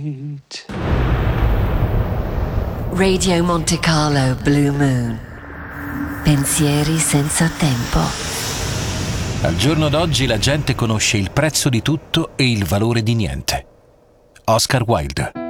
Radio Monte Carlo Blue Moon. Pensieri senza tempo. Al giorno d'oggi la gente conosce il prezzo di tutto e il valore di niente. Oscar Wilde.